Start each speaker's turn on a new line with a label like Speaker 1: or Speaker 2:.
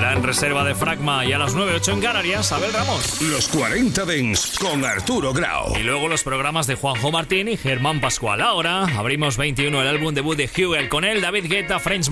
Speaker 1: está en reserva de Fragma, y a las 9:08 en Canarias, Abel Ramos.
Speaker 2: Los 40 Dents con Arturo Grau.
Speaker 1: Y luego los programas de Juanjo Martín y Germán Pascual. Ahora abrimos 21, el álbum debut de Hugel. Con él, David Guetta, French